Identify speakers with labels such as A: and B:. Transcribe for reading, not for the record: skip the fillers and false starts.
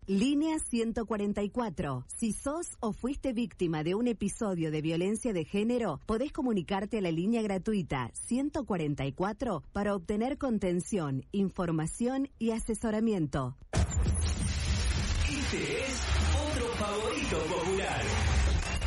A: Línea 144. Si sos o fuiste víctima de un episodio de violencia de género, podés comunicarte a la línea gratuita 144 para obtener contención, información y asesoramiento.
B: Este es otro favorito popular.